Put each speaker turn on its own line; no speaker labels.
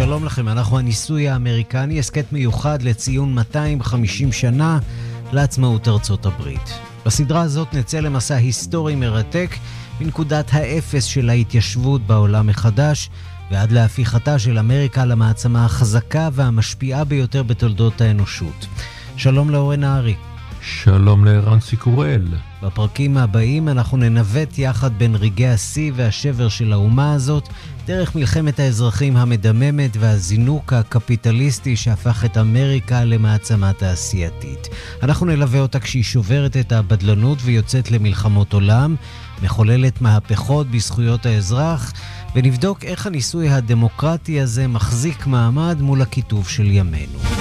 שלום לכם, אנחנו הניסוי האמריקני, הסקט מיוחד לציון 250 שנה לעצמאות ארצות הברית. בסדרה הזאת נצא למסע היסטורי מרתק מנקודת האפס של ההתיישבות בעולם מחדש ועד להפיכתה של אמריקה למעצמה החזקה והמשפיעה ביותר בתולדות האנושות. שלום לאורן נהרי.
שלום לערן סיקורל.
בפרקים הבאים אנחנו ננווט יחד בין רגעי השיא והשבר של האומה הזאת, דרך מלחמת האזרחים המדממת והזינוק הקפיטליסטי שהפך את אמריקה למעצמה תעשייתית. אנחנו נלווה אותה כשהיא שוברת את הבדלנות ויוצאת למלחמות עולם, מחוללת מהפכות בזכויות האזרח, ונבדוק איך הניסוי הדמוקרטי הזה מחזיק מעמד מול הכיתוב של ימינו.